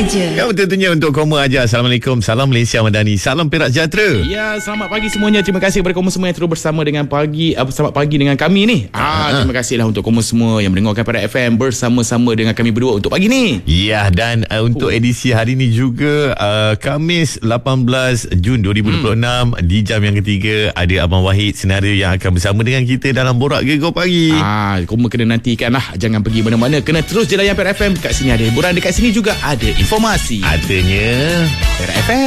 aja. Ya, tentunya untuk Koma aja. Assalamualaikum. Salam Malaysia Madani. Salam Perak Sejahtera. Ya, selamat pagi semuanya. Terima kasih kepada kamu semua yang terus bersama dengan selamat pagi dengan kami ni. Terima kasihlah untuk kamu semua yang mendengarkan pada FM bersama-sama dengan kami berdua untuk pagi ni. Ya, dan untuk edisi hari ni juga Khamis 18 Jun 2026 di jam yang ketiga ada Abang Wahid Senario yang akan bersama dengan kita dalam Borak Gegar Pagi. Kamu kena nantikan lah. Jangan pergi mana-mana. Kena terus je layan Perak FM. Kat sini ada hiburan, dekat sini juga ada informasi. Artinya Perak FM.